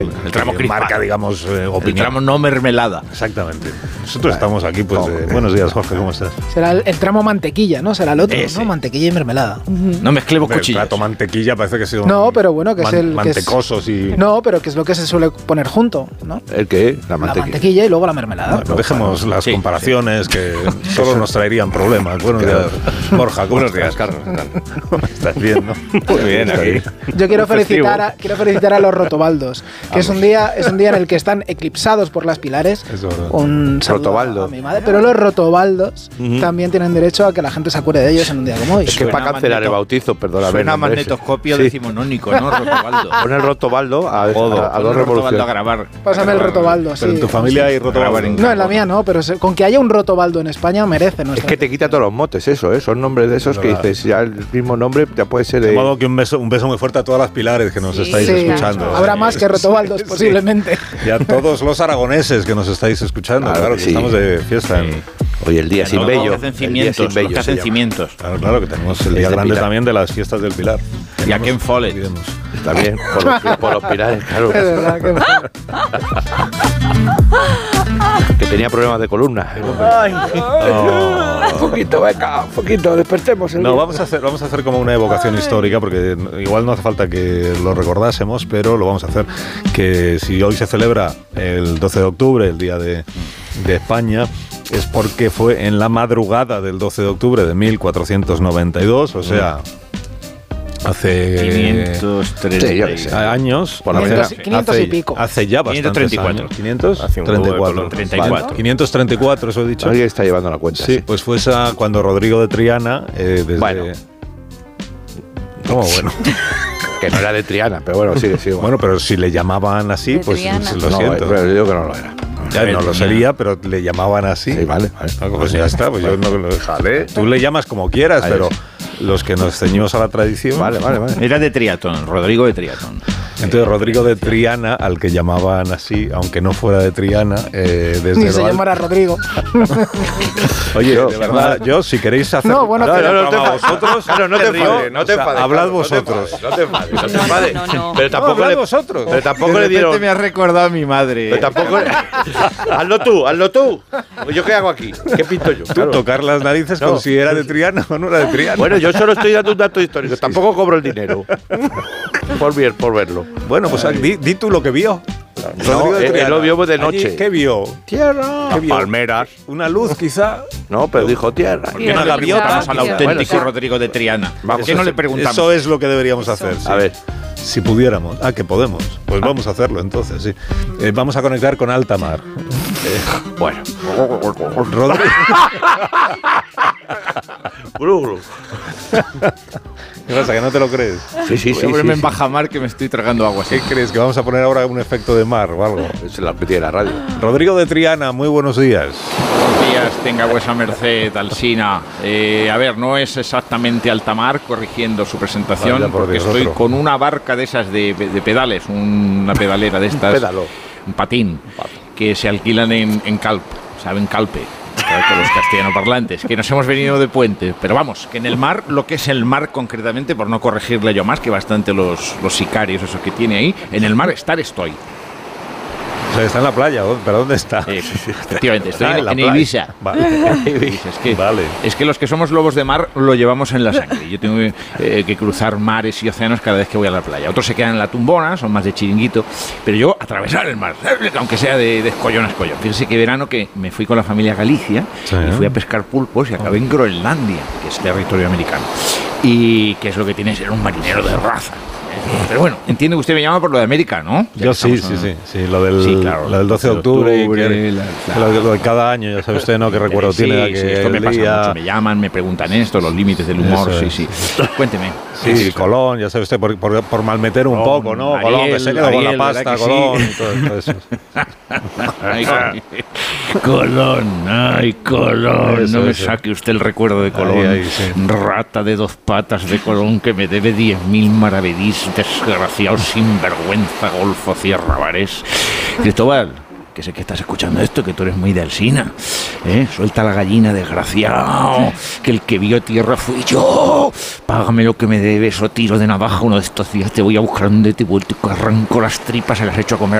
El tramo que marca, digamos, opinión. El tramo no mermelada. Exactamente. Nosotros estamos aquí, pues... buenos días, Jorge, ¿cómo estás? Será el tramo mantequilla, ¿no? Será el otro, ¿no? Mantequilla y mermelada. No mezclemos cuchillas. El plato mantequilla parece que sea No, pero bueno, que es el... mantecosos y... No, pero que es lo que se suele poner junto, ¿no? ¿El qué? La mantequilla y luego la mermelada. Bueno, dejemos las comparaciones que solo nos traerían problemas. Buenos días, Borja. Buenos días, Carlos. ¿Estás bien, no? Muy bien, aquí. Yo quiero felicitar a los rotobaldos, que es un día en el que están eclipsados por las pilares. Un saludo a mi madre. Pero los rotobaldos también tienen derecho a que la gente se acuerde de ellos en un día como hoy. Es que para cancelar el bautizo, perdóname. Suena magnetoscopio decimonónico, ¿no? Rotobaldo. Pon el rotobaldo a dos revoluciones. A grabar. Pásame el rotobaldo, sí. Pero en tu familia hay rotobaldo. No, en la mía no, pero con que haya un rotobaldo en España merece nuestra. Es que te quita todos los motes eso, son nombres de esos que dices, ya el mismo nombre ya puede ser de... De modo que un beso muy fuerte a todas las pilares que nos estáis escuchando. Habrá más que rotobaldos, posiblemente. Y a todos los aragoneses que nos estáis escuchando, claro que estamos de fiesta. Hoy el día sin bello. Los que hacen cimientos. Claro, que tenemos el día grande también de las fiestas del Pilar. Y a Ken Follett. También, por los pilares, claro. Es verdad que tenía problemas de columna. Un poquito, venga, un poquito, despertemos. No, vamos a hacer como una evocación histórica, porque igual no hace falta que lo recordásemos, pero lo vamos a hacer. Que si hoy se celebra el 12 de octubre, el Día de España, es porque fue en la madrugada del 12 de octubre de 1492, o sea... Hace 530 años, 500 y pico. Hace ya bastantes 534. años. 534. 534, eso he dicho. Alguien está llevando la cuenta. Sí, pues fue esa cuando Rodrigo de Triana desde... Bueno. ¿Cómo bueno? Que no era de Triana, pero bueno, sigue. Bueno, pero si le llamaban así, pues lo siento. Pero yo digo que no lo era. Ya no lo sería, pero le llamaban así. Sí, vale. Pues ya está, pues yo no lo dejaré. Tú le llamas como quieras, pero los que nos ceñimos a la tradición... Vale. Era de Triatón, Rodrigo de Triatón. Entonces Rodrigo de Triana, al que llamaban así, aunque no fuera de Triana, desde ni se llamara Rodrigo. Oye, de verdad, yo si queréis hacer... No, bueno, vosotros... Claro, no te enfades. Hablad vosotros. No te enfades. Pero tampoco vosotros. Pero tampoco le dieron... me has recordado a mi madre. Pero tampoco... Hazlo tú. ¿Yo qué hago aquí? ¿Qué pinto yo? Tú tocar las narices con si era de Triana o no era de Triana. Bueno, yo solo estoy dando un dato histórico. Tampoco cobro el dinero. Por verlo. Bueno, pues di tú lo que vio. No, él lo vio de noche. Allí, ¿qué vio? Tierra. Palmeras. Una luz, quizá. No, pero dijo tierra. ¿Por qué no le preguntamos al auténtico Rodrigo de Triana? ¿Por qué no le preguntamos? Eso es lo que deberíamos hacer. Sí. A ver. Si pudiéramos. Que podemos. Pues vamos a hacerlo entonces, sí. Vamos a conectar con alta mar. Bueno. Rodrigo. ¿Qué pasa, que no te lo crees? Sí. Ábreme en bajamar que me estoy tragando agua. ¿Qué crees? ¿Que vamos a poner ahora un efecto de mar o algo? Es la petilla de la radio. Rodrigo de Triana, muy buenos días. Buenos días, tenga vuesa merced, Alsina. A ver, no es exactamente alta mar, corrigiendo su presentación, porque estoy con una barca de esas de pedales, una pedalera de estas. Pédalo. Un patín, que se alquilan en Calpe, ¿saben? Calpe. Con los castellanoparlantes, que nos hemos venido de puente, pero vamos, que en el mar, lo que es el mar concretamente, por no corregirle yo más, que bastante los sicarios, esos que tiene ahí, en el mar estoy. O sea, está en la playa, ¿pero dónde está? Efectivamente, estoy en Ibiza. Vale. Ibiza. Es que los que somos lobos de mar lo llevamos en la sangre. Yo tengo que cruzar mares y océanos cada vez que voy a la playa. Otros se quedan en la tumbona, son más de chiringuito, pero yo atravesar el mar, aunque sea de escollón a escollón. Fíjense que verano que me fui con la familia a Galicia y fui a pescar pulpos y acabé en Groenlandia, que es territorio americano. Y que es lo que tiene ser un marinero de raza. Pero bueno, entiendo que usted me llama por lo de América, ¿no? Yo sí, lo del 12 de octubre, lo de cada año, ya sabe usted, ¿no? Qué recuerdo tiene de que esto me pasa mucho, me llaman, me preguntan esto, los límites del humor, sí. Cuénteme. Sí, Colón, ya sabe usted, por malmeter un poco, ¿no? Ariel, Colón, que se quedó con la pasta, Colón, sí. y todo eso. Colón, eso, no me eso. saque usted el recuerdo de Colón. Ahí, sí. Rata de 2 patas de Colón que me debe 10.000 maravedís, desgraciado sinvergüenza, Golfo Sierra Barés. Cristóbal, que sé que estás escuchando esto, que tú eres muy de Alsina. Suelta la gallina, desgraciado, que el que vio tierra fui yo. Págame lo que me debes o tiro de navaja uno de estos días. Te voy a buscar donde te he vuelto y arranco las tripas, se las echo a comer